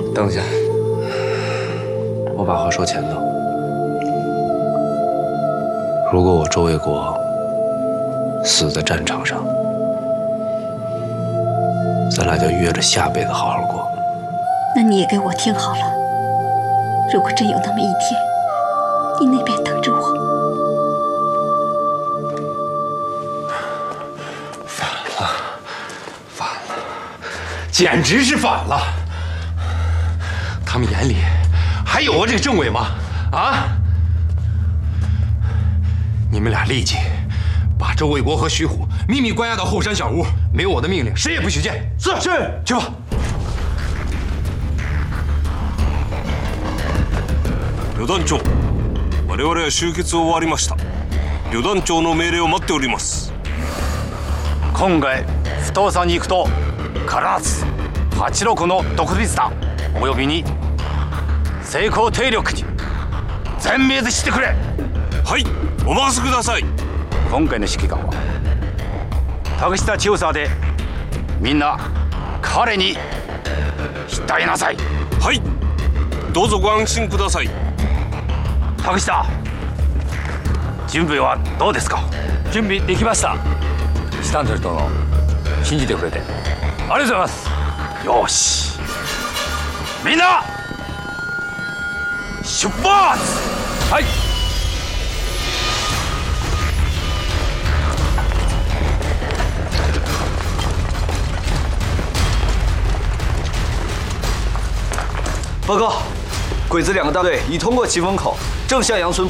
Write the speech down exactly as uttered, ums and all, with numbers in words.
等下，我把话说前头。如果我周卫国死在战场上，咱俩就约着下辈子好好过。 那你也给我听好了，如果真有那么一天，你那边等着我。 反了，反了，简直是反了！他们眼里还有我这个政委吗？啊！你们俩立即把周卫国和徐虎秘密关押到后山小屋，没有我的命令，谁也不许见。是是，去吧。 旅団長、我々は集結を終わりました。旅団長の命令を待っております。 今回不動産に行くと必ず八六の独立団およびに成功定力に全滅してくれ。 はい、お任せください。 今回の指揮官は竹下千代で、みんな彼に従いなさい。 はい、どうぞご安心ください。 竹下、準備はどうですか？準備できました。シタントル殿、信じてくれてありがとうございます。よし、みんな出発！はい。 报告，鬼子两个大队已通过奇峰口，正向杨村